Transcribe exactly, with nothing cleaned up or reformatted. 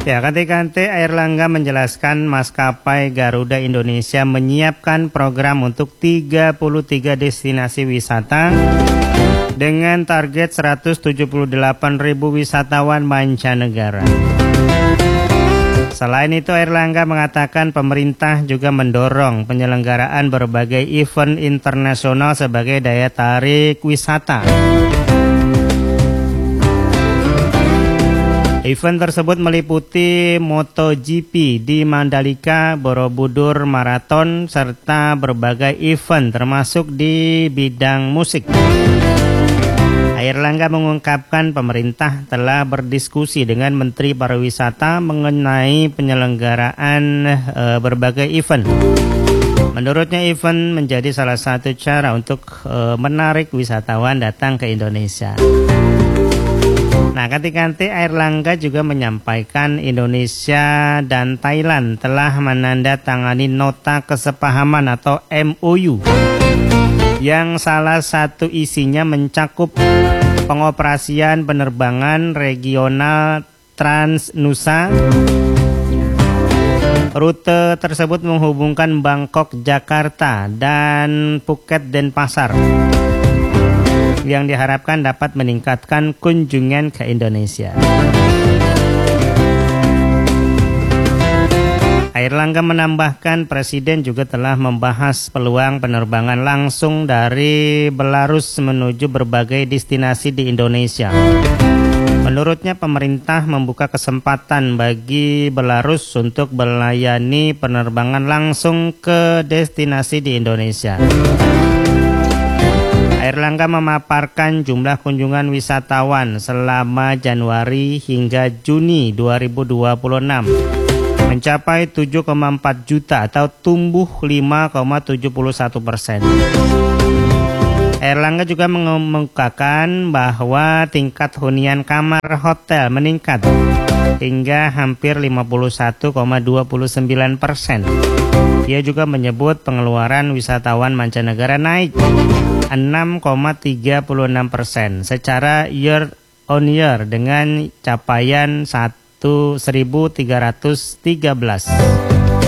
Ya, Kante-Kante Airlangga menjelaskan maskapai Garuda Indonesia menyiapkan program untuk tiga puluh tiga destinasi wisata dengan target seratus tujuh puluh delapan ribu wisatawan mancanegara. Selain itu, Airlangga mengatakan pemerintah juga mendorong penyelenggaraan berbagai event internasional sebagai daya tarik wisata. Event tersebut meliputi MotoGP di Mandalika, Borobudur Marathon, serta berbagai event termasuk di bidang musik. Airlangga mengungkapkan pemerintah telah berdiskusi dengan Menteri Pariwisata mengenai penyelenggaraan e, berbagai event. Menurutnya event menjadi salah satu cara untuk e, menarik wisatawan datang ke Indonesia. Nah, Kante-Kante Airlangga juga menyampaikan Indonesia dan Thailand telah menandatangani nota kesepahaman atau M O U yang salah satu isinya mencakup pengoperasian penerbangan regional Trans-Nusa. Rute tersebut menghubungkan Bangkok, Jakarta, dan Phuket, Denpasar, yang diharapkan dapat meningkatkan kunjungan ke Indonesia. Airlangga menambahkan Presiden juga telah membahas peluang penerbangan langsung dari Belarus menuju berbagai destinasi di Indonesia. Menurutnya pemerintah membuka kesempatan bagi Belarus untuk melayani penerbangan langsung ke destinasi di Indonesia. Airlangga memaparkan jumlah kunjungan wisatawan selama Januari hingga Juni dua ribu dua puluh enam mencapai tujuh koma empat juta atau tumbuh lima koma tujuh satu persen. Airlangga juga mengemukakan bahwa tingkat hunian kamar hotel meningkat hingga hampir lima puluh satu koma dua sembilan persen. Ia juga menyebut pengeluaran wisatawan mancanegara naik enam koma tiga enam persen secara year on year dengan capaian seribu tiga ratus tiga belas.